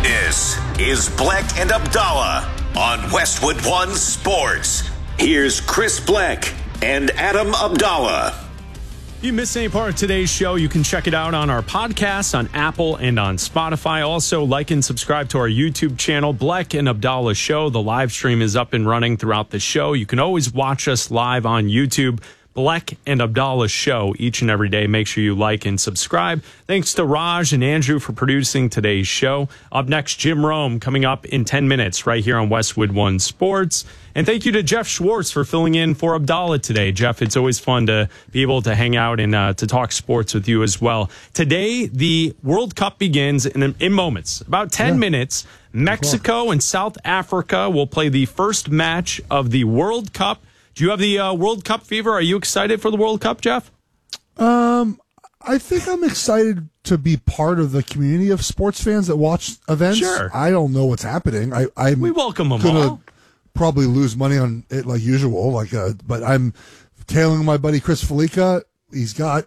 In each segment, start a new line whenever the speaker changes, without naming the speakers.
This is Bleck and Abdallah on Westwood One Sports. Here's Chris Bleck and Adam Abdallah.
If you missed any part of today's show, you can check it out on our podcast on Apple and on Spotify. Also, like and subscribe to our YouTube channel, Bleck and Abdallah Show. The live stream is up and running throughout the show. You can always watch us live on YouTube. Bleck and Abdallah Show each and every day. Make sure you like and subscribe. Thanks to Raj and Andrew for producing today's show. Up next, Jim Rome coming up in 10 minutes right here on Westwood One Sports. And thank you to Jeff Schwartz for filling in for Abdallah today. Jeff, it's always fun to be able to hang out and to talk sports with you as well. Today, the World Cup begins in moments. About 10 minutes, Mexico and South Africa will play the first match of the World Cup. Do you have the World Cup fever? Are you excited for the World Cup, Jeff?
I think I'm excited to be part of the community of sports fans that watch events.
Sure.
I don't know what's happening.
We welcome them all.
Probably lose money on it like usual. But I'm tailing my buddy Chris Felica. He's got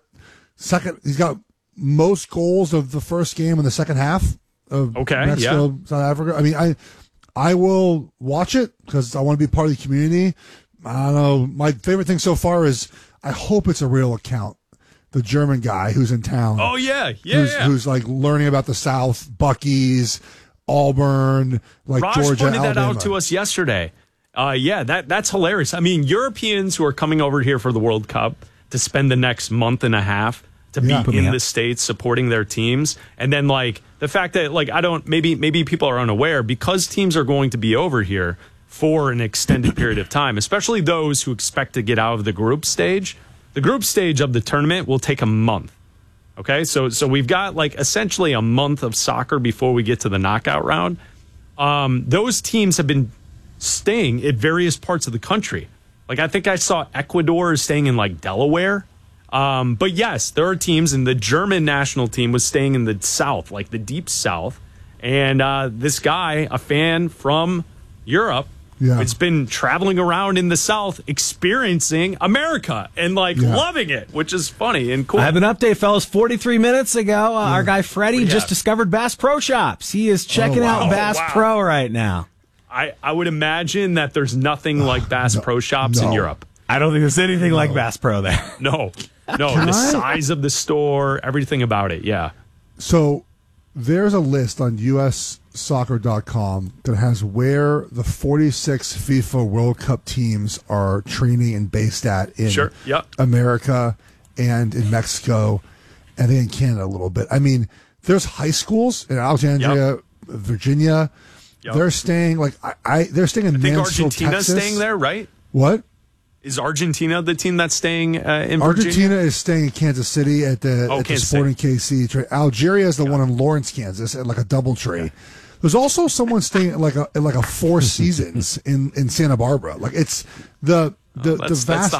most goals of the first game in the second half of Mexico, South Africa. I mean, I will watch it because I want to be part of the community. I don't know. My favorite thing so far is I hope it's a real account. The German guy who's in town.
Oh, yeah.
Who's like learning about the South, Buc-ee's, Auburn, like
Raj
Georgia,
pointed that
Alabama.
out to us yesterday. That's hilarious. I mean, Europeans who are coming over here for the World Cup to spend the next month and a half to be in the States supporting their teams. And then, like, the fact that, like, maybe people are unaware because teams are going to be over here for an extended period of time, especially those who expect to get out of the group stage. The group stage of the tournament will take a month. Okay, so we've got like essentially a month of soccer before we get to the knockout round. Those teams have been staying at various parts of the country. Like I think I saw Ecuador is staying in like Delaware. But yes, there are teams, and the German national team was staying in the South, like the deep South. And this guy, a fan from Europe, it's been traveling around in the South, experiencing America and loving it, which is funny and cool.
I have an update, fellas. 43 minutes ago, our guy Freddie just discovered Bass Pro Shops. He is checking out Bass Pro right now.
I would imagine that there's nothing like Bass Pro Shops in Europe.
I don't think there's anything like Bass Pro there.
No, the size of the store, everything about it, yeah.
So there's a list on USsoccer.com that has where the 46 FIFA World Cup teams are training and based at in America and in Mexico and in Canada a little bit. I mean, there's high schools in Alexandria, Virginia. They're staying they're staying in Mansfield,
Argentina's
Texas.
staying there, right?
What?
Is Argentina the team that's staying in Virginia?
Argentina is staying in Kansas City at the Sporting KC. Algeria is the one in Lawrence, Kansas, at like a double tree. There's also someone staying at like a Four Seasons in Santa Barbara. Like it's the vast